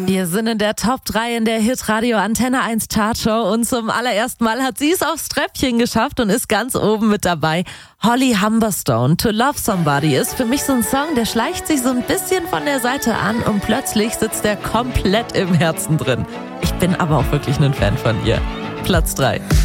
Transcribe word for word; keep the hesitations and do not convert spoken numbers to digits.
Wir sind in der Top drei in der Hitradio Antenne eins Chartshow und zum allerersten Mal hat sie es aufs Treppchen geschafft und ist ganz oben mit dabei. Holly Humberstone, To Love Somebody, ist für mich so ein Song, der schleicht sich so ein bisschen von der Seite an und plötzlich sitzt er komplett im Herzen drin. Ich bin aber auch wirklich ein Fan von ihr. Platz drei.